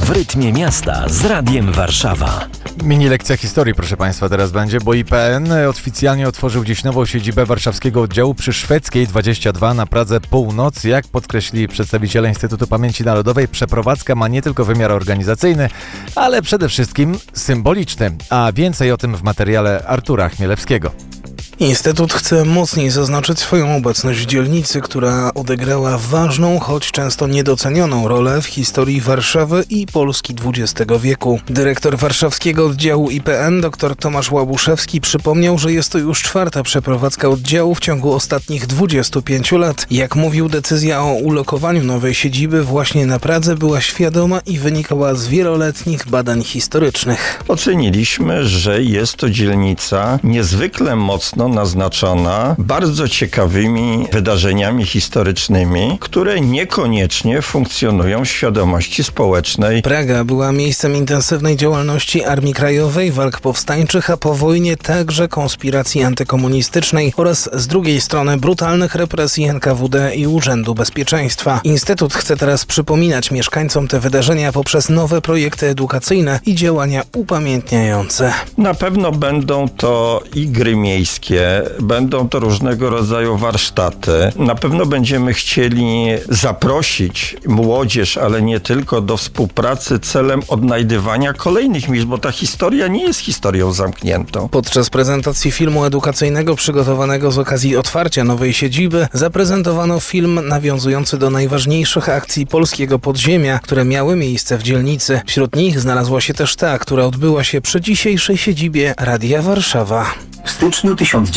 W rytmie miasta z Radiem Warszawa. Mini lekcja historii, proszę Państwa, teraz będzie, bo IPN oficjalnie otworzył dziś nową siedzibę warszawskiego oddziału przy Szwedzkiej 22 na Pradze Północ. Jak podkreślili przedstawiciele Instytutu Pamięci Narodowej, przeprowadzka ma nie tylko wymiar organizacyjny, ale przede wszystkim symboliczny. A więcej o tym w materiale Artura Chmielewskiego. Instytut chce mocniej zaznaczyć swoją obecność w dzielnicy, która odegrała ważną, choć często niedocenioną rolę w historii Warszawy i Polski XX wieku. Dyrektor warszawskiego oddziału IPN dr Tomasz Łabuszewski przypomniał, że jest to już czwarta przeprowadzka oddziału w ciągu ostatnich 25 lat. Jak mówił, decyzja o ulokowaniu nowej siedziby właśnie na Pradze była świadoma i wynikała z wieloletnich badań historycznych. Oceniliśmy, że jest to dzielnica niezwykle mocno naznaczona bardzo ciekawymi wydarzeniami historycznymi, które niekoniecznie funkcjonują w świadomości społecznej. Praga była miejscem intensywnej działalności Armii Krajowej, walk powstańczych, a po wojnie także konspiracji antykomunistycznej oraz z drugiej strony brutalnych represji NKWD i Urzędu Bezpieczeństwa. Instytut chce teraz przypominać mieszkańcom te wydarzenia poprzez nowe projekty edukacyjne i działania upamiętniające. Na pewno będą to igry miejskie, będą to różnego rodzaju warsztaty. Na pewno będziemy chcieli zaprosić młodzież, ale nie tylko, do współpracy celem odnajdywania kolejnych miejsc, bo ta historia nie jest historią zamkniętą. Podczas prezentacji filmu edukacyjnego przygotowanego z okazji otwarcia nowej siedziby zaprezentowano film nawiązujący do najważniejszych akcji polskiego podziemia, które miały miejsce w dzielnicy. Wśród nich znalazła się też ta, która odbyła się przy dzisiejszej siedzibie Radia Warszawa. W styczniu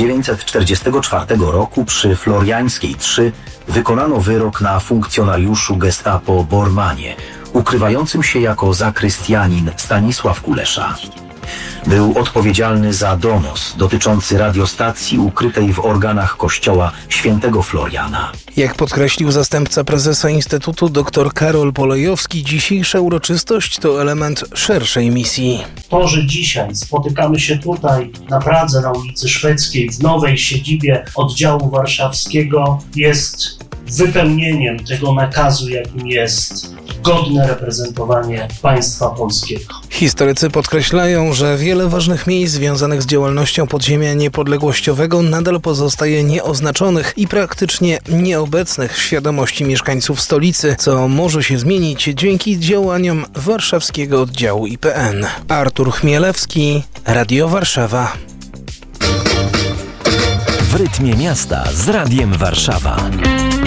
1944 roku przy Floriańskiej 3 wykonano wyrok na funkcjonariuszu Gestapo Bormanie, ukrywającym się jako zakrystianin Stanisław Kulesza. Był odpowiedzialny za donos dotyczący radiostacji ukrytej w organach kościoła świętego Floriana. Jak podkreślił zastępca prezesa Instytutu dr Karol Polejowski, dzisiejsza uroczystość to element szerszej misji. To, że dzisiaj spotykamy się tutaj na Pradze, na ulicy Szwedzkiej, w nowej siedzibie oddziału warszawskiego, jest wypełnieniem tego nakazu, jakim jest godne reprezentowanie państwa polskiego. Historycy podkreślają, że wiele ważnych miejsc związanych z działalnością podziemia niepodległościowego nadal pozostaje nieoznaczonych i praktycznie nieobecnych w świadomości mieszkańców stolicy, co może się zmienić dzięki działaniom warszawskiego oddziału IPN. Artur Chmielewski, Radio Warszawa. W rytmie miasta z Radiem Warszawa.